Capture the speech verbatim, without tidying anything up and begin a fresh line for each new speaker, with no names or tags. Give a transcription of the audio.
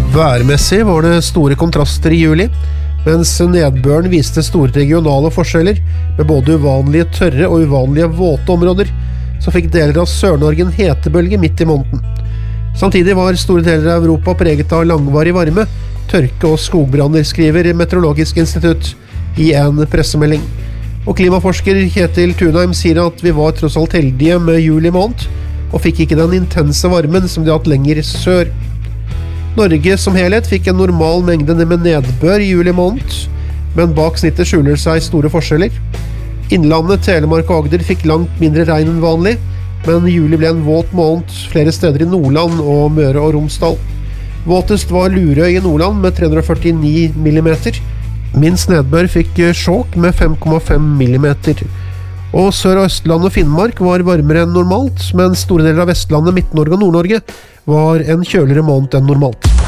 Værmessig var det store kontraster i juli, mens nedbøren viste store regionale forskjeller med både uvanlige tørre og uvanlige våte områder, så fikk deler av Sør-Norge en hetebølge midt i måneden. Samtidig var store deler av Europa preget av langvarig varme, tørke og skogbranner, skriver Meteorologisk institutt i en pressemelding. Og klimaforsker Kjetil Tunheim sier at vi var tross alt heldige med juli måned, og fikk ikke den intense varmen som de har hatt lenger sør. Norge som helhet fikk en normal mengde med nedbør i juli måned, men bak snittet skjuler seg store forskjeller. Innlandet, Telemark og Agder fikk langt mindre regn enn vanlig, men juli ble en våt måned flere steder i Nordland og Møre og Romsdal. Våtest var Lurøy i Nordland med tre hundre og førtini millimeter. Minst nedbør fikk Skjåk med fem komma fem millimeter. Og Sør- og Østland og Finnmark var varmere enn normalt, mens store deler av Vestlandet, Midt-Norge og Nord-Norge var en kjøligere måned enn normalt.